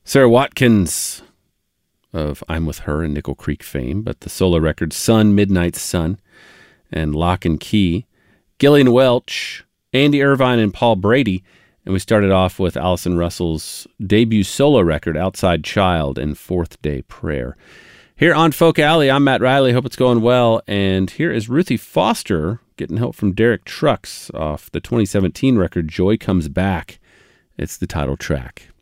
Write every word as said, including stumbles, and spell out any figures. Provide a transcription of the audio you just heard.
Sarah Watkins of I'm With Her and Nickel Creek fame, but the solo records Sun, Midnight Sun, and Lock and Key. Gillian Welch, Andy Irvine, and Paul Brady. And we started off with Allison Russell's debut solo record, Outside Child, and Fourth Day Prayer. Here on Folk Alley, I'm Matt Riley. Hope it's going well. And here is Ruthie Foster getting help from Derek Trucks off the twenty seventeen record Joy Comes Back. It's the title track.